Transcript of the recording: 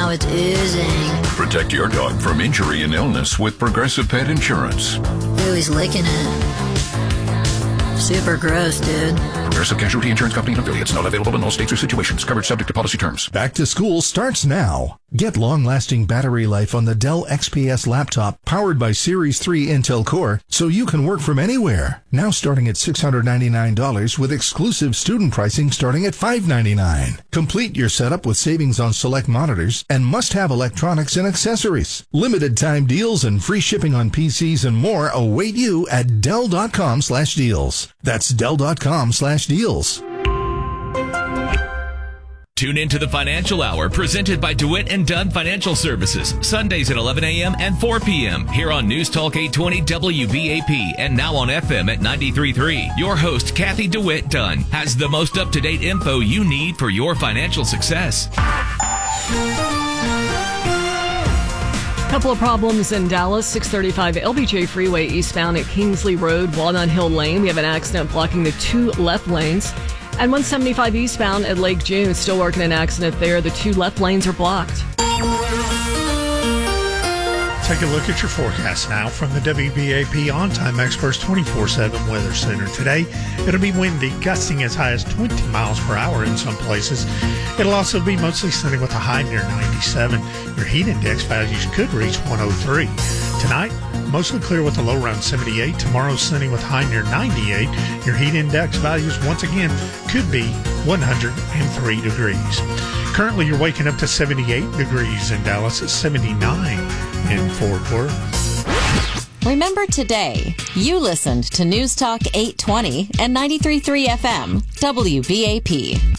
now it's oozing. Protect your dog from injury and illness with Progressive Pet Insurance. Ooh, he's licking it. Super gross, dude. Progressive Casualty Insurance Company and affiliates. Not available in all states or situations. Coverage subject to policy terms. Back to school starts now. Get long-lasting battery life on the Dell XPS laptop powered by Series 3 Intel Core so you can work from anywhere. Now starting at $699 with exclusive student pricing starting at $599. Complete your setup with savings on select monitors and must-have electronics and accessories. Limited time deals and free shipping on PCs and more await you at Dell.com/deals. That's Dell.com/deals. Tune into the Financial Hour presented by DeWitt & Dunn Financial Services, Sundays at 11 a.m. and 4 p.m. here on News Talk 820 WBAP and now on FM at 93.3. Your host, Kathy DeWitt Dunn, has the most up-to-date info you need for your financial success. Couple of problems in Dallas. 635 LBJ Freeway eastbound at Kingsley Road, Walnut Hill Lane. We have an accident blocking the two left lanes. And 175 eastbound at Lake June, still working an accident there. The two left lanes are blocked. Take a look at your forecast now from the WBAP On-Time Experts 24/7 Weather Center. Today, it'll be windy, gusting as high as 20 miles per hour in some places. It'll also be mostly sunny with a high near 97. Your heat index values could reach 103. Tonight, mostly clear with a low around 78. Tomorrow, sunny with high near 98. Your heat index values, once again, could be 103 degrees. Currently, you're waking up to 78 degrees in Dallas. It's 79 in Fort Worth. Remember today, you listened to News Talk 820 and 93.3 FM, WBAP.